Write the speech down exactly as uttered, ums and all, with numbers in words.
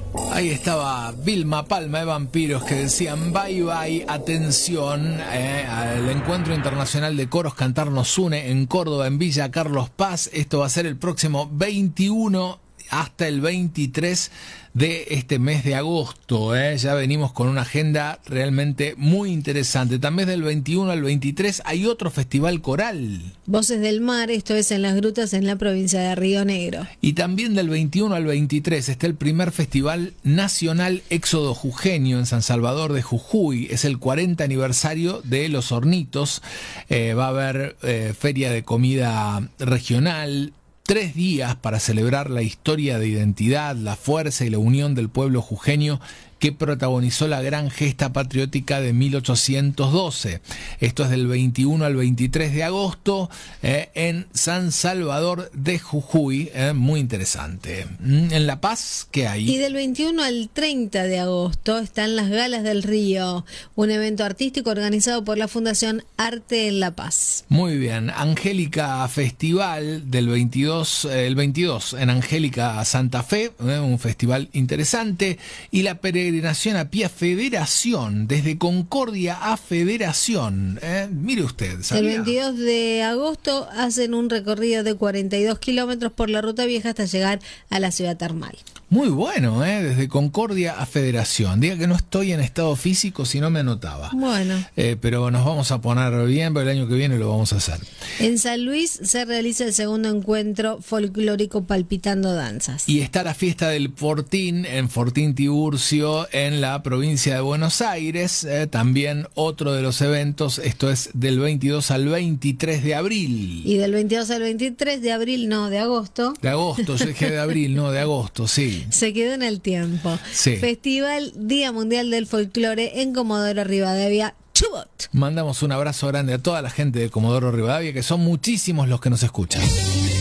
Ahí estaba Vilma Palma de Vampiros que decían bye bye, atención, eh, al Encuentro Internacional de Coros Cantar Nos Une en Córdoba, en Villa Carlos Paz. Esto va a ser el próximo veintiuno hasta el veintitrés de este mes de agosto, ¿eh? Ya venimos con una agenda realmente muy interesante. También del veintiuno al veintitrés hay otro festival coral. Voces del Mar, esto es en Las Grutas, en la provincia de Río Negro. Y también del veintiuno al veintitrés está el primer Festival Nacional Éxodo Jujeño en San Salvador de Jujuy. Es el cuarenta aniversario de Los Hornitos. Eh, va a haber eh, feria de comida regional. Tres días para celebrar la historia de identidad, la fuerza y la unión del pueblo jujeño que protagonizó la gran gesta patriótica de mil ochocientos doce. Esto es del veintiuno al veintitrés de agosto eh, en San Salvador de Jujuy. Eh, muy interesante. En La Paz, ¿qué hay? Y del veintiuno al treinta de agosto están las Galas del Río, un evento artístico organizado por la Fundación Arte en La Paz. Muy bien. Angélica Festival del veintidós, eh, el veintidós en Angélica Santa Fe, eh, un festival interesante. Y la peregrinación a pie a Federación, desde Concordia a Federación. Eh, mire usted, ¿sabía? El veintidós de agosto hacen un recorrido de cuarenta y dos kilómetros por la Ruta Vieja hasta llegar a la ciudad termal. Muy bueno, ¿eh? Desde Concordia a Federación. Diga que no estoy en estado físico, si no me anotaba. Bueno. Eh, pero nos vamos a poner bien, pero el año que viene lo vamos a hacer. En San Luis se realiza el segundo encuentro folclórico Palpitando Danzas. Y está la fiesta del Fortín en Fortín Tiburcio, en la provincia de Buenos Aires. Eh, también otro de los eventos, esto es del veintidós al veintitrés de abril. Y del veintidós al veintitrés de abril, no, de agosto. De agosto, yo dije de abril, no, de agosto, sí. Se quedó en el tiempo. Sí. Festival Día Mundial del Folclore en Comodoro Rivadavia, Chubut. Mandamos un abrazo grande a toda la gente de Comodoro Rivadavia, que son muchísimos los que nos escuchan.